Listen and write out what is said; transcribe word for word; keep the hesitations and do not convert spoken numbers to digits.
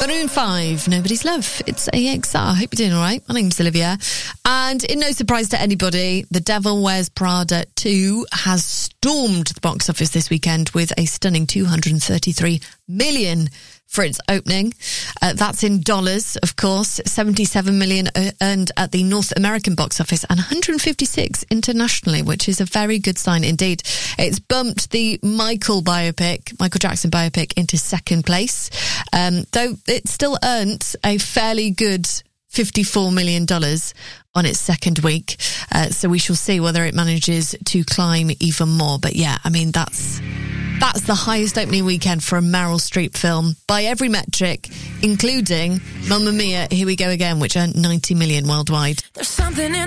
Maroon five, Nobody's Love. It's A X R. Hope you're doing all right. My name's Olivia. And in no surprise to anybody, The Devil Wears Prada two has stormed the box office this weekend with a stunning two hundred thirty-three million for its opening. Uh, that's in dollars, of course. seventy-seven million earned at the North American box office and one hundred fifty-six internationally, which is a very good sign indeed. It's bumped the Michael biopic, Michael Jackson biopic, into second place, um, though it still earned a fairly good fifty-four million dollars on its second week. Uh, so we shall see whether it manages to climb even more. But yeah, I mean, that's... That's the highest opening weekend for a Meryl Streep film by every metric, including Mamma Mia, Here We Go Again, which earned ninety million worldwide. There's something in